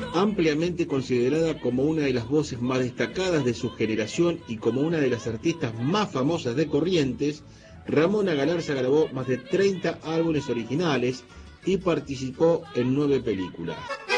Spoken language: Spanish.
Ampliamente considerada como una de las voces más destacadas de su generación y como una de las artistas más famosas de Corrientes, Ramona Galarza grabó más de 30 álbumes originales y participó en 9 películas.